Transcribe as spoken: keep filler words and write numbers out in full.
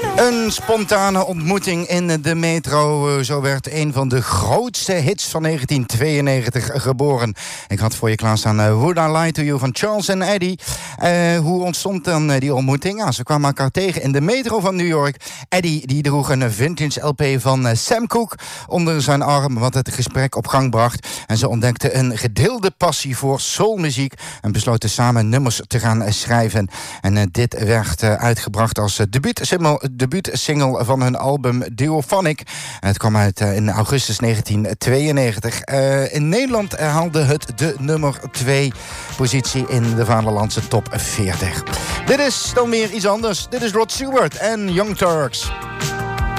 Een spontane ontmoeting in de metro. Zo werd een van de grootste hits van negentien tweeënnegentig geboren. Ik had voor je klaarstaan uh, Would I Lie To You van Charles en Eddie. Uh, hoe ontstond dan uh, die ontmoeting? Ja, ze kwamen elkaar tegen in de metro van New York. Eddie die droeg een vintage L P van uh, Sam Cooke onder zijn arm, wat het gesprek op gang bracht. En ze ontdekten een gedeelde passie voor soulmuziek en besloten samen nummers te gaan uh, schrijven. En uh, dit werd uh, uitgebracht als uh, debuutsingle, debuutsingle van hun album Duophonic. En het kwam uit uh, in augustus negentien tweeënnegentig. Uh, in Nederland uh, haalde het de nummer twee positie in de vaderlandse top veertig. Dit is dan weer iets anders. Dit is Rod Stewart en Young Turks.